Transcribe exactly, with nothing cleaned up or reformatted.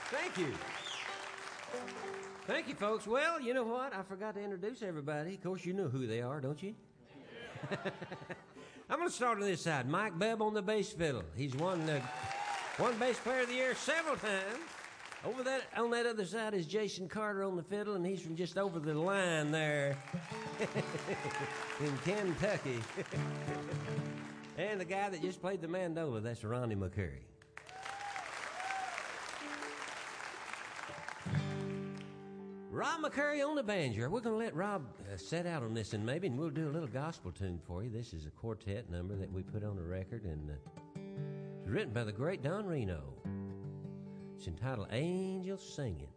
Thank you. Thank you, folks. Well, you know what? I forgot to introduce everybody. Of course, you know who they are, don't you? I'm going to start on this side. Mike Bebb on the bass fiddle. He's won the one bass player of the year several times. Over that, on that other side is Jason Carter on the fiddle, and he's from just over the line there in Kentucky. And the guy that just played the mandola, that's Ronnie McCurry. Rob McCurry on the banjo. We're going to let Rob uh, set out on this, and maybe and we'll do a little gospel tune for you. This is a quartet number that we put on a record, and uh, it's written by the great Don Reno. It's entitled Angels Singing.